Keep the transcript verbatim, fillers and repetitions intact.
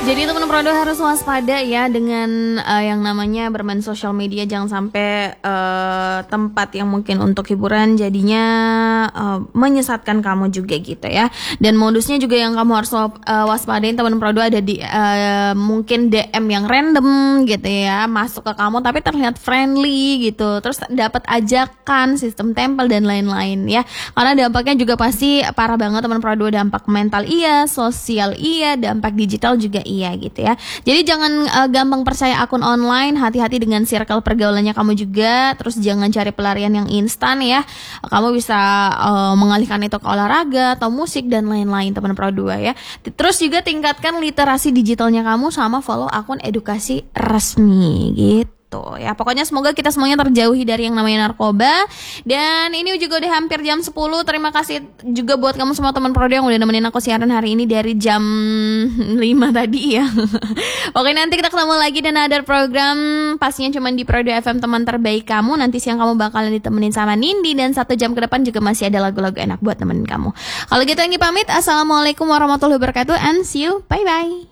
Jadi teman Prodo harus waspada ya dengan uh, yang namanya bermain sosial media. Jangan sampai uh, tempat yang mungkin untuk hiburan jadinya uh, menyesatkan kamu juga gitu ya. Dan modusnya juga yang kamu harus uh, waspadain teman Prodo, ada di uh, mungkin D M yang random gitu ya, masuk ke kamu tapi terlihat friendly gitu, terus dapat ajakan, sistem tempel dan lain-lain ya. Karena dampaknya juga pasti parah banget teman Prodo, dampak mental iya, sosial iya, dampak digital juga iya gitu ya. Jadi jangan uh, gampang percaya akun online, hati-hati dengan circle pergaulannya kamu juga. Terus jangan cari pelarian yang instan ya. Kamu bisa uh, mengalihkan itu ke olahraga atau musik dan lain-lain teman Pro dua ya. Terus juga tingkatkan literasi digitalnya kamu sama follow akun edukasi resmi gitu. Tuh ya, pokoknya semoga kita semuanya terjauhi dari yang namanya narkoba. Dan ini juga udah hampir jam sepuluh. Terima kasih juga buat kamu semua teman Prodo yang udah nemenin aku siaran hari ini dari jam lima tadi ya. Oke, nanti kita ketemu lagi dan ada program pastinya cuma di Prodo F M, teman terbaik kamu. Nanti siang kamu bakalan ditemenin sama Nindi, dan satu jam ke depan juga masih ada lagu-lagu enak buat temenin kamu. Kalau gitu Anggi pamit, assalamualaikum warahmatullahi wabarakatuh, and see you, bye bye.